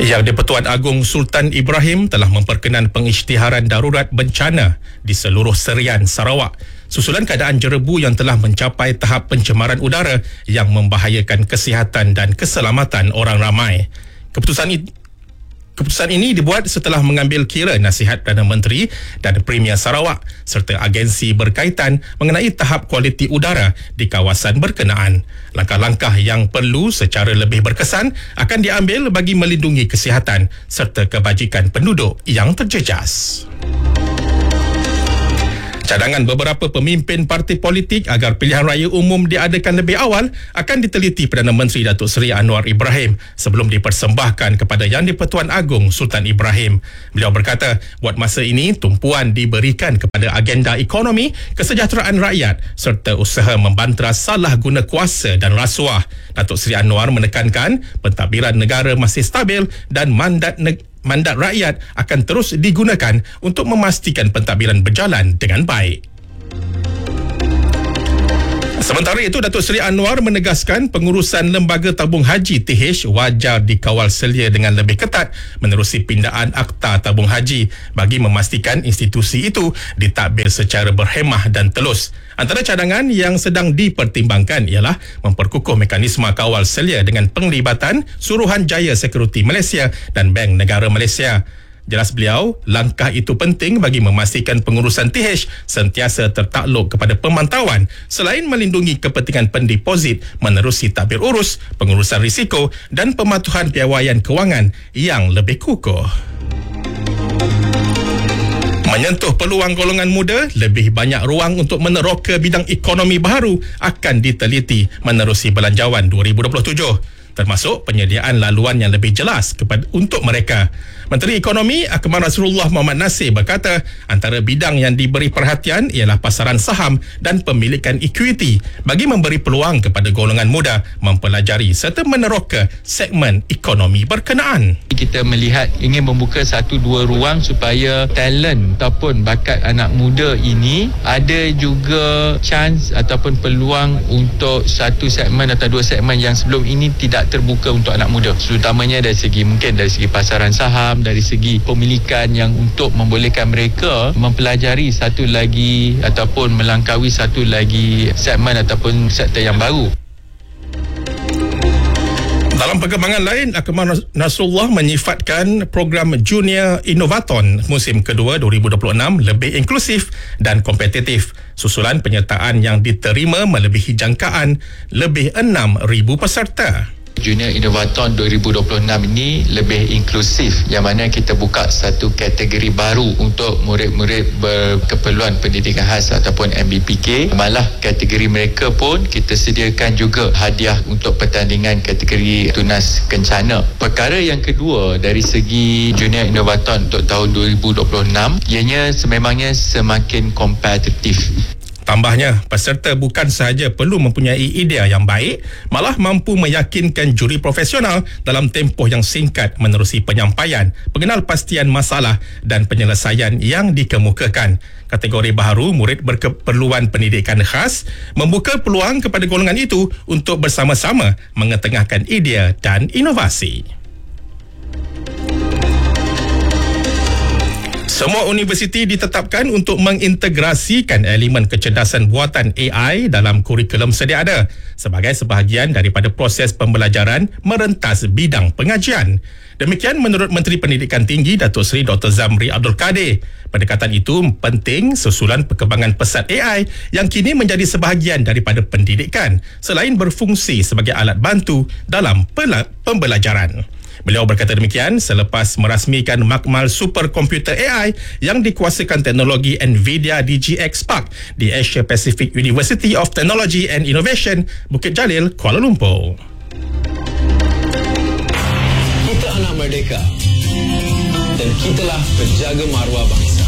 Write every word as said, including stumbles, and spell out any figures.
Yang di-Pertuan Agong Sultan Ibrahim telah memperkenan pengisytiharan darurat bencana di seluruh serian Sarawak susulan keadaan jerebu yang telah mencapai tahap pencemaran udara yang membahayakan kesihatan dan keselamatan orang ramai. Keputusan ini Keputusan ini dibuat setelah mengambil kira nasihat Perdana Menteri dan Premier Sarawak serta agensi berkaitan mengenai tahap kualiti udara di kawasan berkenaan. Langkah-langkah yang perlu secara lebih berkesan akan diambil bagi melindungi kesihatan serta kebajikan penduduk yang terjejas. Cadangan beberapa pemimpin parti politik agar pilihan raya umum diadakan lebih awal akan diteliti Perdana Menteri Datuk Seri Anwar Ibrahim sebelum dipersembahkan kepada Yang di-Pertuan Agong Sultan Ibrahim. Beliau berkata, buat masa ini tumpuan diberikan kepada agenda ekonomi, kesejahteraan rakyat serta usaha membantras salah guna kuasa dan rasuah. Datuk Seri Anwar menekankan pentadbiran negara masih stabil dan mandat negara Mandat rakyat akan terus digunakan untuk memastikan pentadbiran berjalan dengan baik. Sementara itu, Datuk Seri Anwar menegaskan pengurusan Lembaga Tabung Haji T H wajar dikawal selia dengan lebih ketat menerusi pindaan Akta Tabung Haji bagi memastikan institusi itu ditadbir secara berhemah dan telus. Antara cadangan yang sedang dipertimbangkan ialah memperkukuh mekanisme kawal selia dengan penglibatan Suruhanjaya Sekuriti Malaysia dan Bank Negara Malaysia. Jelas beliau, langkah itu penting bagi memastikan pengurusan T H sentiasa tertakluk kepada pemantauan selain melindungi kepentingan pendeposit menerusi tadbir urus, pengurusan risiko dan pematuhan piawaian kewangan yang lebih kukuh. Menyentuh peluang golongan muda, lebih banyak ruang untuk meneroka bidang ekonomi baharu akan diteliti menerusi Belanjawan dua ribu dua puluh tujuh. Termasuk penyediaan laluan yang lebih jelas kepada untuk mereka. Menteri Ekonomi Akmal Nasrullah Mohamad Nasir berkata antara bidang yang diberi perhatian ialah pasaran saham dan pemilikan ekuiti bagi memberi peluang kepada golongan muda mempelajari serta meneroka segmen ekonomi berkenaan. Kita melihat ingin membuka satu dua ruang supaya talent ataupun bakat anak muda ini ada juga chance ataupun peluang untuk satu segmen atau dua segmen yang sebelum ini tidak terbuka untuk anak muda, terutamanya dari segi mungkin dari segi pasaran saham, dari segi pemilikan yang untuk membolehkan mereka mempelajari satu lagi ataupun melangkaui satu lagi segmen ataupun sektor yang baru. Dalam perkembangan lain, Akmal Nasrullah menyifatkan program Junior Innovaton musim kedua dua ribu dua puluh enam lebih inklusif dan kompetitif. Susulan penyertaan yang diterima melebihi jangkaan lebih enam ribu peserta. Junior Innovaton dua ribu dua puluh enam ini lebih inklusif yang mana kita buka satu kategori baru untuk murid-murid berkeperluan pendidikan khas ataupun M B P K. Malah kategori mereka pun kita sediakan juga hadiah untuk pertandingan kategori tunas kencana. Perkara yang kedua dari segi Junior Innovaton untuk tahun dua ribu dua puluh enam ianya sememangnya semakin kompetitif. Tambahnya, peserta bukan sahaja perlu mempunyai idea yang baik, malah mampu meyakinkan juri profesional dalam tempoh yang singkat menerusi penyampaian, pengenalpastian masalah dan penyelesaian yang dikemukakan. Kategori baharu murid berkeperluan pendidikan khas membuka peluang kepada golongan itu untuk bersama-sama mengetengahkan idea dan inovasi. Semua universiti ditetapkan untuk mengintegrasikan elemen kecerdasan buatan A I dalam kurikulum sedia ada sebagai sebahagian daripada proses pembelajaran merentas bidang pengajian. Demikian menurut Menteri Pendidikan Tinggi Datuk Seri Doktor Zamri Abdul Kadir. Pendekatan itu penting susulan perkembangan pesat A I yang kini menjadi sebahagian daripada pendidikan selain berfungsi sebagai alat bantu dalam pembelajaran. Beliau berkata demikian selepas merasmikan makmal superkomputer A I yang dikuasakan teknologi NVIDIA D G X Spark di Asia Pacific University of Technology and Innovation, Bukit Jalil, Kuala Lumpur. Kita anak merdeka dan kitalah penjaga maruah bangsa.